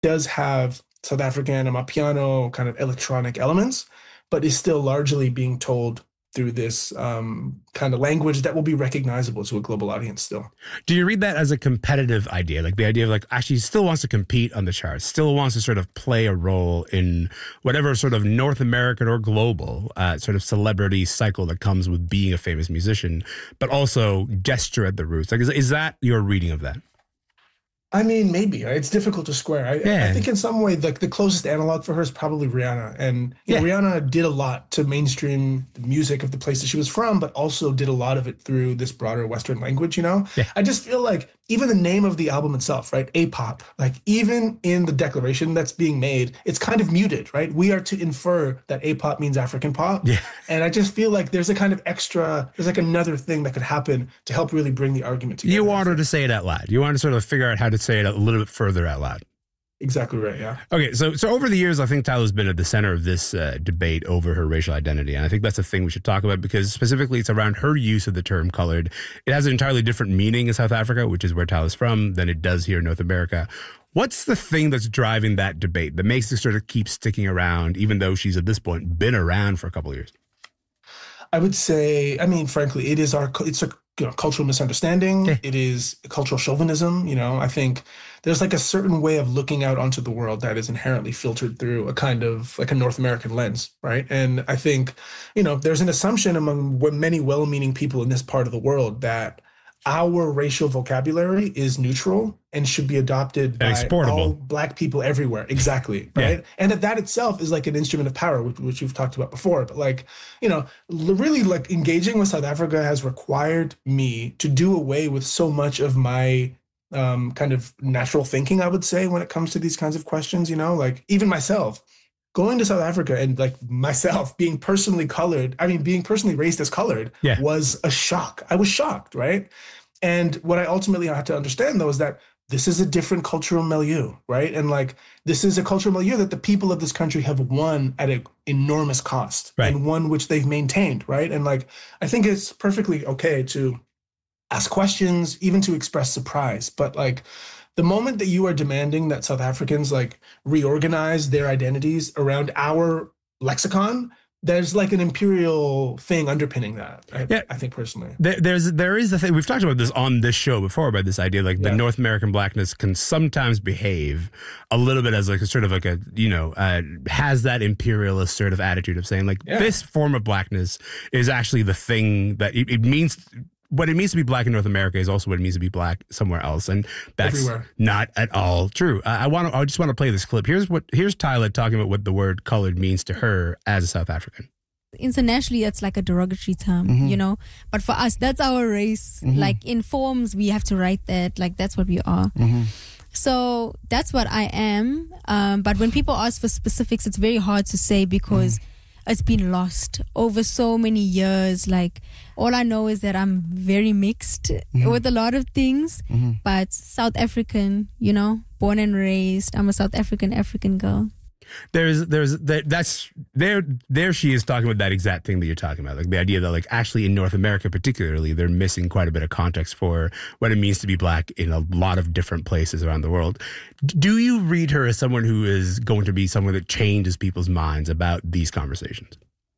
does have South African Amapiano kind of electronic elements, but is still largely being told through this kind of language that will be recognizable to a global audience still. Do you read that as a competitive idea? Like the idea of like actually still wants to compete on the charts, still wants to sort of play a role in whatever sort of North American or global sort of celebrity cycle that comes with being a famous musician, but also gesture at the roots. Like, is that your reading of that? I mean, maybe, right? It's difficult to square. Yeah. I think in some way, the closest analog for her is probably Rihanna. And you know, Rihanna did a lot to mainstream the music of the place that she was from, but also did a lot of it through this broader Western language, you know? Yeah. I just feel like even the name of the album itself, right? A-pop, like even in the declaration that's being made, it's kind of muted, right? We are to infer that A-pop means African pop. Yeah. And I just feel like there's a kind of extra, there's like another thing that could happen to help really bring the argument together. You want her to say it out loud. You want to sort of figure out how to say it a little bit further out loud. Exactly right, yeah. Okay, so over the years, I think Tyla's been at the center of this debate over her racial identity, and I think that's a thing we should talk about because specifically it's around her use of the term colored. It has an entirely different meaning in South Africa, which is where Tyla's from, than it does here in North America. What's the thing that's driving that debate that makes it sort of keep sticking around, even though she's at this point been around for a couple of years? I would say, I mean, frankly, it's a cultural misunderstanding. Yeah. It is cultural chauvinism. You know, I think there's like a certain way of looking out onto the world that is inherently filtered through a kind of like a North American lens, right? And I think, you know, there's an assumption among many well-meaning people in this part of the world that our racial vocabulary is neutral and should be adopted by all Black people everywhere. Exactly. Right. Yeah. And that itself is like an instrument of power, which you've talked about before. But like, you know, really like engaging with South Africa has required me to do away with so much of my kind of natural thinking, I would say, when it comes to these kinds of questions, you know, like even myself. Going to South Africa and like myself being personally raised as colored was a shock. I was shocked, right? And what I ultimately had to understand though is that this is a different cultural milieu, right? And like this is a cultural milieu that the people of this country have won at an enormous cost, right, and one which they've maintained, right? And like I think it's perfectly okay to ask questions, even to express surprise, but like the moment that you are demanding that South Africans like reorganize their identities around our lexicon, there's like an imperial thing underpinning that. I think personally, there is the thing we've talked about this on this show before about this idea like the North American Blackness can sometimes behave a little bit as like a sort of like a has that imperialist sort of attitude of saying like this form of Blackness is actually the thing that it means. What it means to be Black in North America is also what it means to be Black somewhere else, and that's everywhere. Not at all true. I just want to play this clip. Here's Tyla talking about what the word colored means to her as a South African. Internationally, it's like a derogatory term, you know. But for us, that's our race. Like in forms, we have to write that. Like that's what we are. So that's what I am. But when people ask for specifics, it's very hard to say because it's been lost over so many years. Like all I know is that I'm very mixed with a lot of things, but South African, you know, born and raised. I'm a South African girl. There she is talking about that exact thing that you're talking about, like the idea that like actually in North America particularly they're missing quite a bit of context for what it means to be Black in a lot of different places around the world. Do you read her as someone who is going to be someone that changes people's minds about these conversations?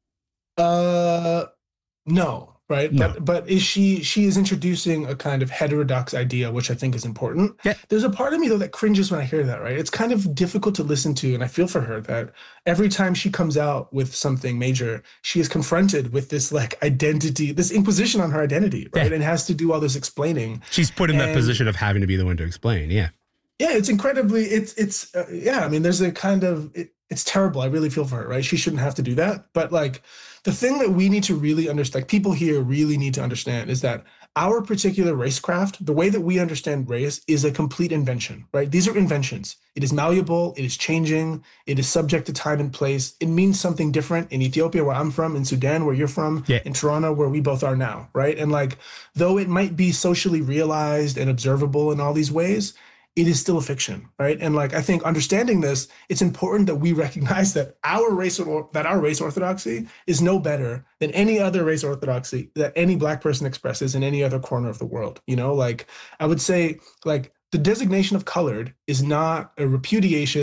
No. Right. No. But is she is introducing a kind of heterodox idea, which I think is important. Yeah. There's a part of me, though, that cringes when I hear that. Right. It's kind of difficult to listen to. And I feel for her that every time she comes out with something major, she is confronted with this like identity, this imposition on her identity. Right. And has to do all this explaining. She's put in that position of having to be the one to explain. Yeah. Yeah. It's incredibly I mean, there's a kind of it's terrible. I really feel for her. Right. She shouldn't have to do that. But like, the thing that we need to really understand, like people here really need to understand, is that our particular racecraft, the way that we understand race, is a complete invention, right? These are inventions. It is malleable. It is changing. It is subject to time and place. It means something different in Ethiopia, where I'm from, in Sudan, where you're from, in Toronto, where we both are now, right? And like, though it might be socially realized and observable in all these ways, it is still a fiction, right? And like, I think understanding this, it's important that we recognize that our race orthodoxy is no better than any other race orthodoxy that any Black person expresses in any other corner of the world. You know, like I would say, like the designation of colored is not a repudiation